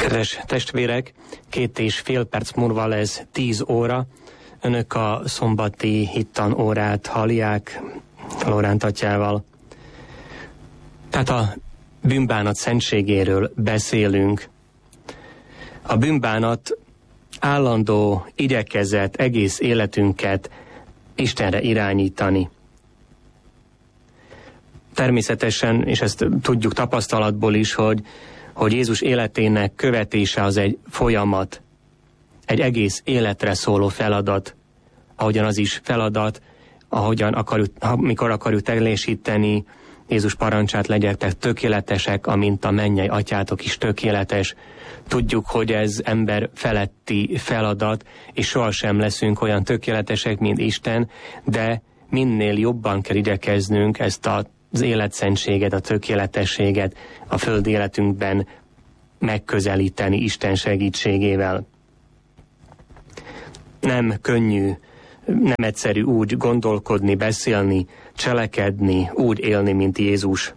Kedves testvérek, 2,5 perc múlva lesz 10 óra. Önök a szombati hittan órát hallják Lóránt atyával. Tehát a bűnbánat szentségéről beszélünk. A bűnbánat állandó igyekezet egész életünket Istenre irányítani. Természetesen, és ezt tudjuk tapasztalatból is, hogy Jézus életének követése az egy folyamat, egy egész életre szóló feladat, ahogyan az is feladat, amikor akarjuk teljesíteni Jézus parancsát, legyetek tökéletesek, amint a mennyei atyátok is tökéletes. Tudjuk, hogy ez ember feletti feladat, és sohasem leszünk olyan tökéletesek, mint Isten, de minél jobban kell igyekeznünk ezt az életszentséget, a tökéletességet a földi életünkben megközelíteni Isten segítségével. Nem könnyű, nem egyszerű úgy gondolkodni, beszélni, cselekedni, úgy élni, mint Jézus.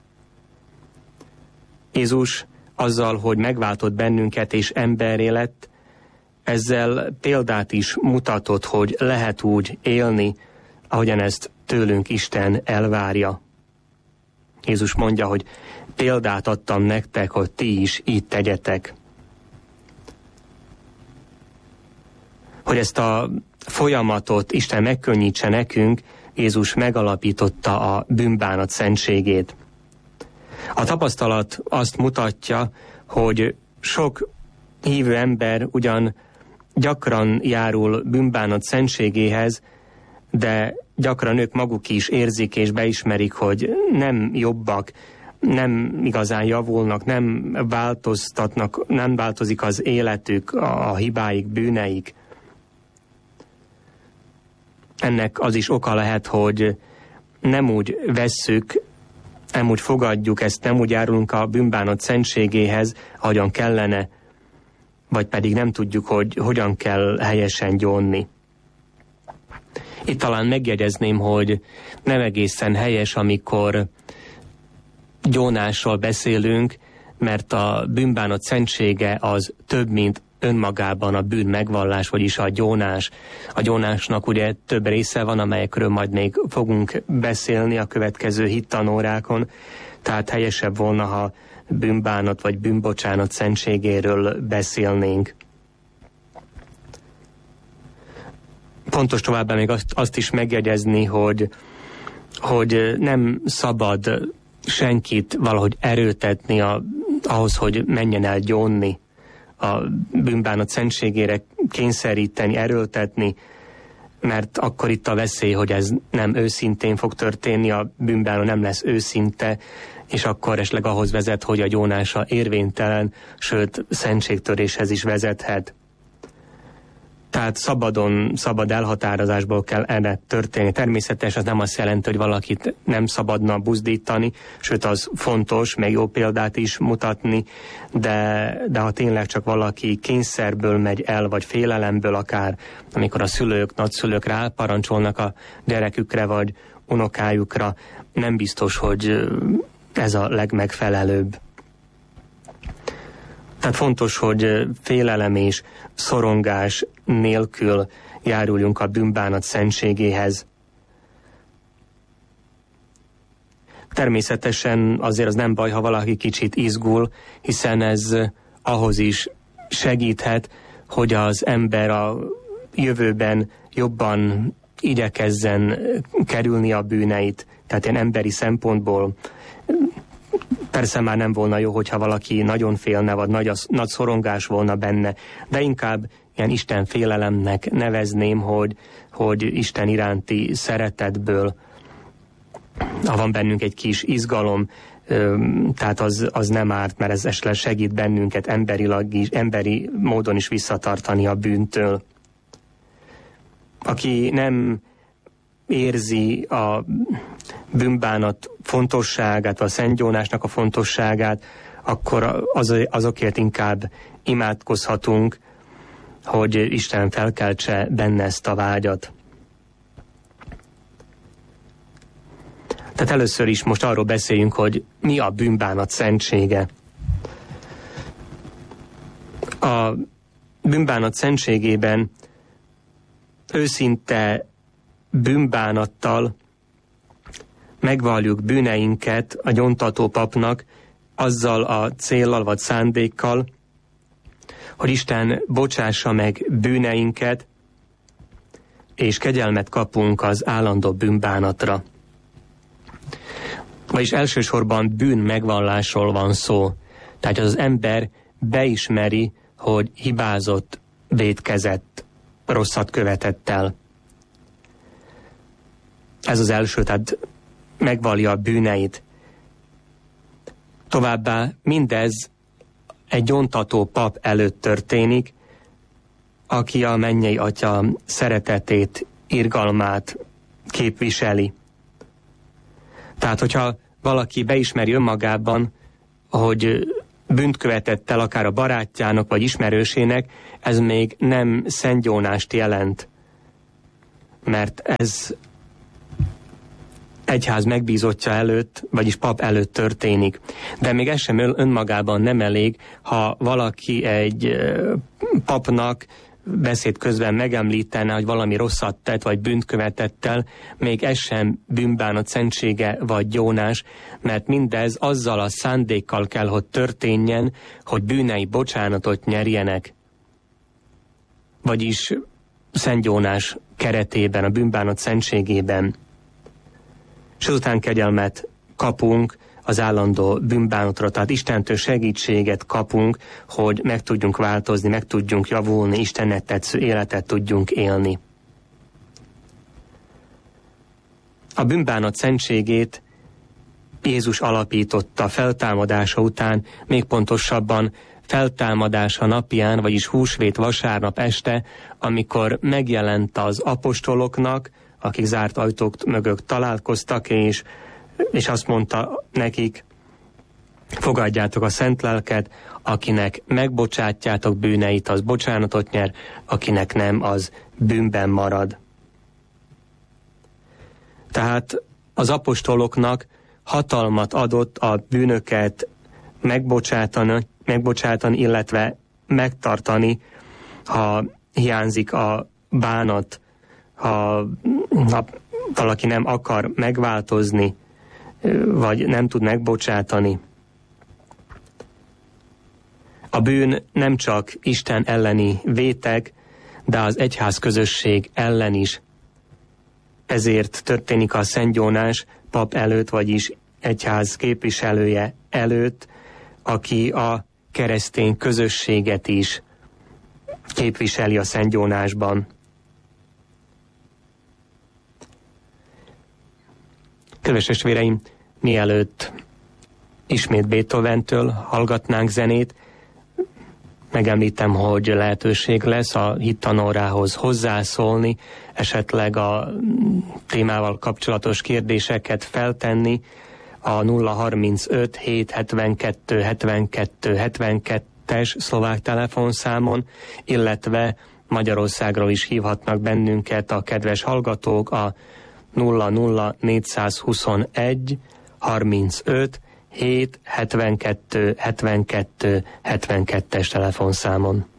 Jézus azzal, hogy megváltott bennünket és emberré lett, ezzel példát is mutatott, hogy lehet úgy élni, ahogyan ezt tőlünk Isten elvárja. Jézus mondja, hogy példát adtam nektek, hogy ti is így tegyetek. Hogy ezt a folyamatot Isten megkönnyítse nekünk, Jézus megalapította a bűnbánat szentségét. A tapasztalat azt mutatja, hogy sok hívő ember ugyan gyakran járul bűnbánat szentségéhez, de gyakran ők maguk is érzik és beismerik, hogy nem jobbak, nem igazán javulnak, nem változtatnak, nem változik az életük, a hibáik, bűneik. Ennek az is oka lehet, hogy nem úgy vesszük, nem úgy fogadjuk ezt, nem úgy járulunk a bűnbánat szentségéhez, ahogyan kellene, vagy pedig nem tudjuk, hogy hogyan kell helyesen gyónni. Itt talán megjegyezném, hogy nem egészen helyes, amikor gyónásról beszélünk, mert a bűnbánat szentsége az több, mint önmagában a bűn megvallás, vagyis a gyónás. A gyónásnak ugye több része van, amelyekről majd még fogunk beszélni a következő hittanórákon, tehát helyesebb volna, ha bűnbánat vagy bűnbocsánat szentségéről beszélnénk. Fontos továbbá még azt is megjegyezni, hogy nem szabad senkit valahogy erőtetni ahhoz, hogy menjen el gyónni, a bűnbánat szentségére kényszeríteni, erőltetni, mert akkor itt a veszély, hogy ez nem őszintén fog történni, a bűnbánat nem lesz őszinte, és akkor esetleg ahhoz vezet, hogy a gyónása érvénytelen, sőt, szentségtöréshez is vezethet. Tehát szabad elhatározásból kell erre történni. Természetesen az nem azt jelenti, hogy valakit nem szabadna buzdítani, sőt az fontos, meg jó példát is mutatni, de ha tényleg csak valaki kényszerből megy el, vagy félelemből akár, amikor a szülők, nagyszülők ráparancsolnak a gyerekükre, vagy unokájukra, nem biztos, hogy ez a legmegfelelőbb. Tehát fontos, hogy félelem és szorongás nélkül járuljunk a bűnbánat szentségéhez. Természetesen azért az nem baj, ha valaki kicsit izgul, hiszen ez ahhoz is segíthet, hogy az ember a jövőben jobban igyekezzen kerülni a bűneit. Tehát ilyen emberi szempontból persze már nem volna jó, hogyha valaki nagyon félne, vagy nagy szorongás volna benne, de inkább ilyen Isten félelemnek nevezném, hogy Isten iránti szeretetből, ha van bennünk egy kis izgalom, tehát az nem árt, mert ez esetleg segít bennünket emberi módon is visszatartani a bűntől. Aki nem érzi a bűnbánat fontosságát, vagy a szentgyónásnak a fontosságát, akkor azokért inkább imádkozhatunk, hogy Isten felkeltse benne ezt a vágyat. Tehát először is most arról beszéljünk, hogy mi a bűnbánat szentsége. A bűnbánat szentségében őszinte bűnbánattal megvalljuk bűneinket a gyóntató papnak, azzal a céllal vagy szándékkal, hogy Isten bocsássa meg bűneinket, és kegyelmet kapunk az állandó bűnbánatra. Vagyis elsősorban bűn megvallásról van szó. Tehát az ember beismeri, hogy hibázott, vétkezett, rosszat követett el. Ez az első, tehát megvallja a bűneit. Továbbá mindez egy gyóntató pap előtt történik, aki a mennyei Atya szeretetét, irgalmát képviseli. Tehát, hogyha valaki beismeri önmagában, hogy bűnt követett el akár a barátjának vagy ismerősének, ez még nem szentgyónást jelent. Mert ez egyház megbízottja előtt, vagyis pap előtt történik. De még ez sem önmagában nem elég, ha valaki egy papnak beszéd közben megemlítene, hogy valami rosszat tett, vagy bűnt követett el, még ez sem bűnbánat szentsége, vagy gyónás, mert mindez azzal a szándékkal kell, hogy történjen, hogy bűnei bocsánatot nyerjenek. Vagyis szentgyónás keretében, a bűnbánat szentségében. És azután kegyelmet kapunk az állandó bűnbánatra, tehát Istentől segítséget kapunk, hogy meg tudjunk változni, meg tudjunk javulni, Istennek tetsző életet tudjunk élni. A bűnbánat szentségét Jézus alapította feltámadása után, még pontosabban feltámadása napján, vagyis húsvét vasárnap este, amikor megjelent az apostoloknak, akik zárt ajtók mögött találkoztak, és azt mondta nekik, fogadjátok a szent lelket, akinek megbocsátjátok bűneit, az bocsánatot nyer, akinek nem, az bűnben marad. Tehát az apostoloknak hatalmat adott a bűnöket megbocsátani, illetve megtartani, ha hiányzik a bánat, ha valaki nem akar megváltozni, vagy nem tud megbocsátani. A bűn nem csak Isten elleni vétek, de az egyház közösség ellen is. Ezért történik a szentgyónás pap előtt, vagyis egyház képviselője előtt, aki a keresztény közösséget is képviseli a szentgyónásban. Kedves testvéreim, mielőtt ismét Beethoventől hallgatnánk zenét, megemlítem, hogy lehetőség lesz a hittanórához hozzászólni, esetleg a témával kapcsolatos kérdéseket feltenni a 035 772 72 72-es szlovák telefonszámon, illetve Magyarországról is hívhatnak bennünket a kedves hallgatók a 00421 35 7 72 72 72-es telefonszámon.